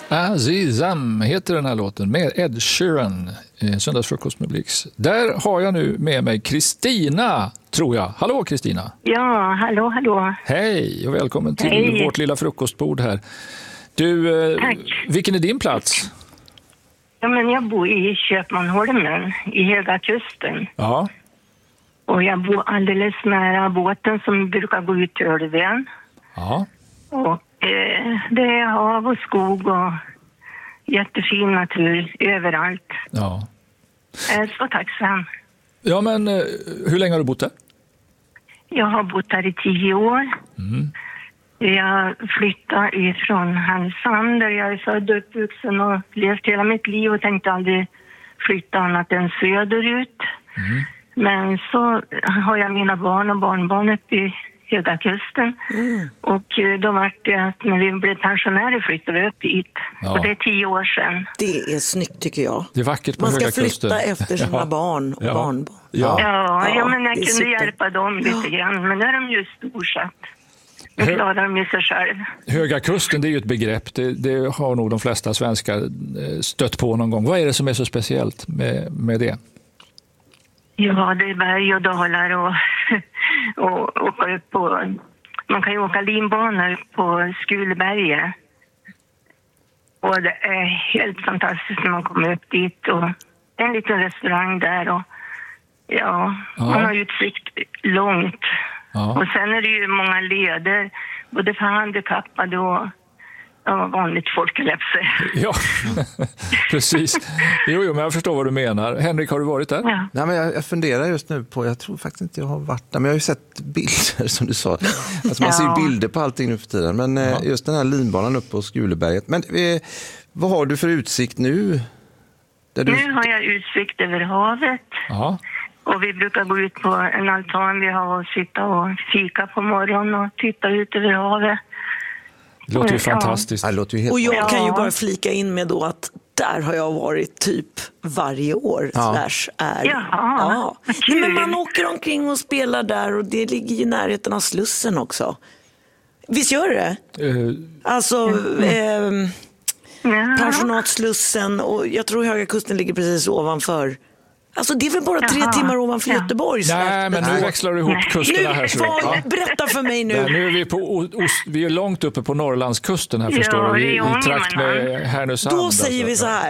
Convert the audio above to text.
Azizam heter den här låten med Ed Sheeran, Söndagsfrukost med Blix. Där har jag nu med mig Kristina, tror jag. Hallå Kristina. Ja, hallå. Hej och välkommen till vårt lilla frukostbord här. Du, Tack. Vilken är din plats? Ja, men jag bor i Köpmanholmen i Höga Kusten. Ja. Och jag bor alldeles nära båten som brukar gå ut till Ölven. Ja. Och det är hav och skog och jättefin natur överallt. Ja. Jag är så tacksam. Ja, men hur länge har du bott där? Jag har bott här i 10 år. Mm. Jag flyttade ifrån Härnösand där jag är född och uppvuxen och levt hela mitt liv och tänkte aldrig flytta annat än söderut. Mm. Men så har jag mina barn och barnbarn uppe i Höga Kusten. Mm. Och då var det att när vi blev pensionärer flyttade vi upp hit. Ja. Och det är 10 år sedan. Det är snyggt tycker jag. Det är vackert på Man Höga ska Kusten. flytta efter sina barn och barnbarn. Ja, men jag kunde super. hjälpa dem lite grann. Men nu är de ju storsatt. Nu klarar de ju sig själv. Höga Kusten, det är ju ett begrepp. Det har nog de flesta svenskar stött på någon gång. Vad är det som är så speciellt med det? Ja, det är berg och dalar och åka upp på... Man kan ju åka linbana upp på Skuleberget. Och det är helt fantastiskt när man kommer upp dit. Och en liten restaurang där och man har utsikt långt. Ja. Och sen är det ju många leder, både för handikappade och vanligt folk, eller Ja, precis. Jo, men jag förstår vad du menar. Henrik, har du varit där? Ja. Nej, men jag funderar just nu på, jag tror faktiskt inte jag har varit där, men jag har ju sett bilder som du sa. Alltså man ser ju bilder på allting nu för tiden, men just den här linbanan upp på Skuleberget. Men vad har du för utsikt nu? Nu har jag utsikt över havet. Ja. Och vi brukar gå ut på en altan vi har och sitta och fika på morgonen och titta ut över havet. Det låter ju fantastiskt. Det låter ju helt och jag kan ju bara flika in med då att där har jag varit typ varje år. Nej, men man åker omkring och spelar där och det ligger i närheten av Slussen också. Visst gör det? Pensionatslussen och jag tror Höga Kusten ligger precis ovanför. Alltså det är väl bara 3 timmar ovanför Göteborg. Nej, men nu växlar du ihop kusterna här. Berätta för mig nu. Nej, nu är vi är långt uppe på Norrlandskusten här, förstår du. I trakt med Härnösand. Då säger vi så här.